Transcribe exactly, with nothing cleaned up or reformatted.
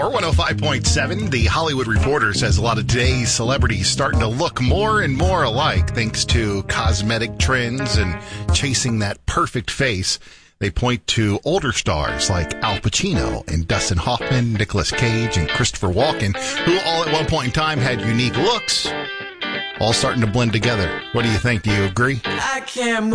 Power one oh five point seven. The Hollywood Reporter says a lot of today's celebrities starting to look more and more alike thanks to cosmetic trends and chasing that perfect face. They point to older stars like Al Pacino and Dustin Hoffman, Nicolas Cage, and Christopher Walken, who all at one point in time had unique looks, all starting to blend together. What do you think? Do you agree? I can't move.